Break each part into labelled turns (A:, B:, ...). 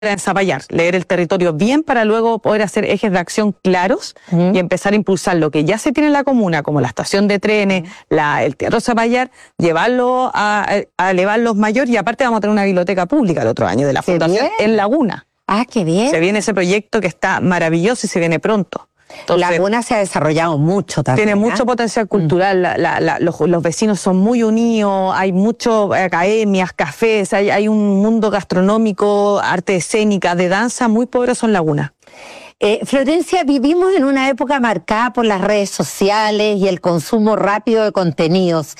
A: en Zapallar, leer el territorio bien para luego poder hacer ejes de acción claros y empezar a impulsar lo que ya se tiene en la comuna, como la estación de trenes, el Teatro Zapallar, llevarlo a elevarlos mayor, y aparte vamos a tener una biblioteca pública el otro año de la Fundación en Laguna.
B: Ah, qué bien.
A: Se viene ese proyecto que está maravilloso y se viene pronto. Entonces,
B: Laguna se ha desarrollado mucho también.
A: Tiene mucho potencial cultural, los vecinos son muy unidos, hay mucho academias, cafés, hay un mundo gastronómico, arte escénica, de danza muy poderoso en Laguna.
B: Florencia, vivimos en una época marcada por las redes sociales y el consumo rápido de contenidos.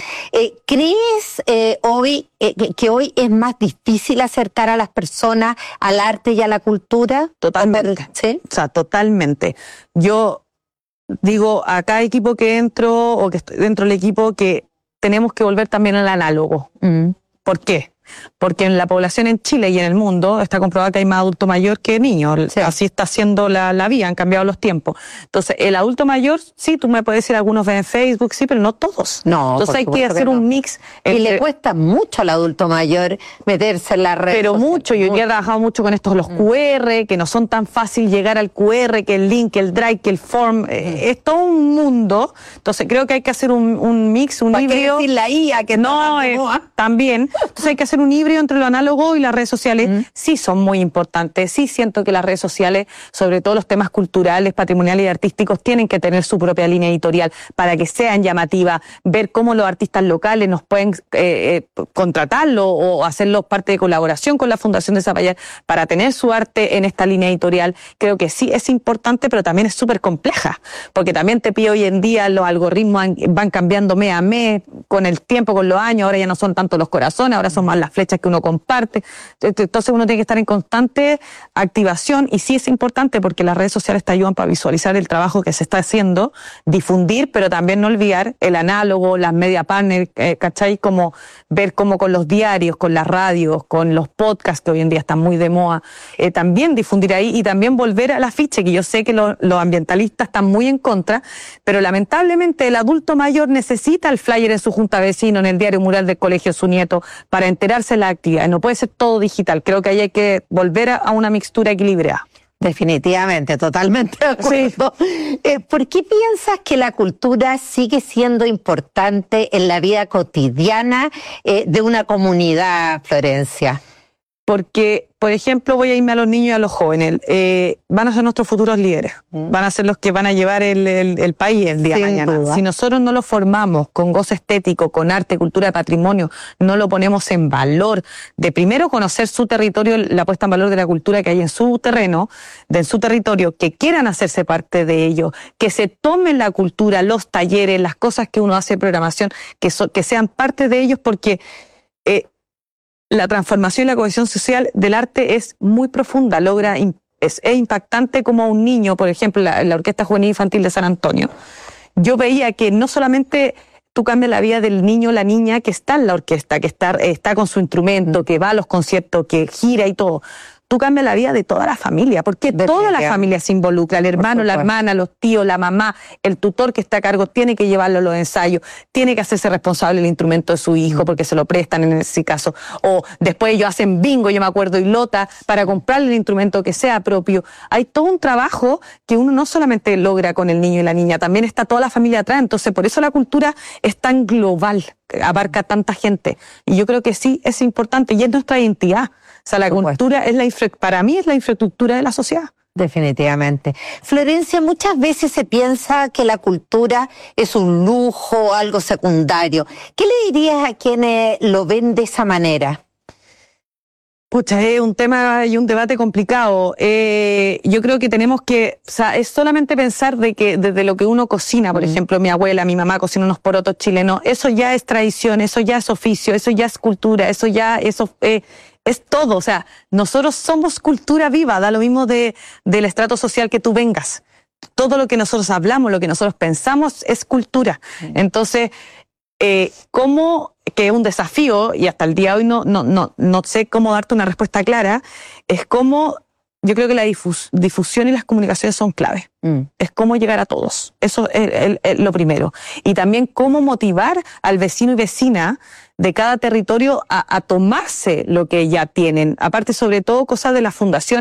B: ¿Crees hoy que hoy es más difícil acercar a las personas al arte y a la cultura?
A: Totalmente.
B: ¿Sí?
A: O sea, totalmente. Yo digo, a cada equipo que entro o que estoy dentro del equipo, que tenemos que volver también al análogo. ¿Por qué? Porque en la población en Chile y en el mundo está comprobado que hay más adulto mayor que niños. Sí. Así está siendo la vía, han cambiado los tiempos. Entonces, el adulto mayor, sí, tú me puedes decir, algunos ven en Facebook, sí, pero no todos.
B: No,
A: entonces hay que hacer un mix.
B: Y le cuesta mucho al adulto mayor meterse en la red.
A: Pero mucho, yo he trabajado mucho con estos, los QR, que no son tan fácil llegar al QR, que el link, que el drive, que el form, es todo un mundo. Entonces creo que hay que hacer un mix, un híbrido.
B: ¿Para qué decir la IA? Que
A: no, también. Entonces hay que hacer un híbrido entre lo análogo y las redes sociales. Sí son muy importantes, sí siento que las redes sociales, sobre todo los temas culturales, patrimoniales y artísticos, tienen que tener su propia línea editorial para que sean llamativas, ver cómo los artistas locales nos pueden contratarlo o hacerlo parte de colaboración con la Fundación de Zapallar para tener su arte en esta línea editorial. Creo que sí es importante, pero también es súper compleja, porque también te pide hoy en día, los algoritmos van cambiando mes a mes, con el tiempo, con los años, ahora ya no son tanto los corazones, ahora son más las flechas que uno comparte. Entonces uno tiene que estar en constante activación, y sí es importante porque las redes sociales te ayudan para visualizar el trabajo que se está haciendo, difundir, pero también no olvidar el análogo, las media partners, ¿cachai? Como ver cómo con los diarios, con las radios, con los podcasts que hoy en día están muy de moda, también difundir ahí y también volver al afiche, que yo sé que los ambientalistas están muy en contra, pero lamentablemente el adulto mayor necesita el flyer en su junta de vecinos, en el diario mural del colegio de su nieto, para enterarse de la actividad. No puede ser todo digital. Creo que ahí hay que volver a una mixtura equilibrada.
B: Definitivamente, totalmente de acuerdo. Sí. ¿Por qué piensas que la cultura sigue siendo importante en la vida cotidiana de una comunidad, Florencia?
A: Porque, por ejemplo, voy a irme a los niños y a los jóvenes. Van a ser nuestros futuros líderes. Van a ser los que van a llevar el país el día de mañana. Duda. Si nosotros no lo formamos con goce estético, con arte, cultura, de patrimonio, no lo ponemos en valor, de primero conocer su territorio, la puesta en valor de la cultura que hay en su terreno, en su territorio, que quieran hacerse parte de ello, que se tomen la cultura, los talleres, las cosas que uno hace de programación, que sean parte de ellos, porque la transformación y la cohesión social del arte es muy profunda, es impactante. Como un niño, por ejemplo, la Orquesta Juvenil Infantil de San Antonio, yo veía que no solamente tú cambias la vida del niño o la niña que está en la orquesta, que está con su instrumento, que va a los conciertos, que gira y todo. Tú cambias la vida de toda la familia, porque toda la familia se involucra, el hermano, la hermana, los tíos, la mamá, el tutor que está a cargo tiene que llevarlo a los ensayos, tiene que hacerse responsable del instrumento de su hijo porque se lo prestan en ese caso, o después ellos hacen bingo, yo me acuerdo, y lota para comprarle el instrumento que sea propio. Hay todo un trabajo que uno no solamente logra con el niño y la niña, también está toda la familia atrás. Entonces por eso la cultura es tan global, abarca tanta gente, y yo creo que sí es importante y es nuestra identidad. O sea, la cultura para mí es la infraestructura de la sociedad.
B: Definitivamente. Florencia, muchas veces se piensa que la cultura es un lujo, algo secundario. ¿Qué le dirías a quienes lo ven de esa manera?
A: Pucha, es un tema y un debate complicado. Yo creo que tenemos que, o sea, es solamente pensar de que desde lo que uno cocina, por ejemplo, mi abuela, mi mamá cocina unos porotos chilenos, eso ya es tradición, eso ya es oficio, eso ya es cultura, eso es todo. O sea, nosotros somos cultura viva, da lo mismo del estrato social que tú vengas. Todo lo que nosotros hablamos, lo que nosotros pensamos es cultura. Entonces, ¿cómo? Que es un desafío, y hasta el día de hoy no sé cómo darte una respuesta clara, es cómo yo creo que la difusión y las comunicaciones son clave. Es cómo llegar a todos. Eso es lo primero. Y también cómo motivar al vecino y vecina de cada territorio a tomarse lo que ya tienen. Aparte, sobre todo, cosas de la fundación.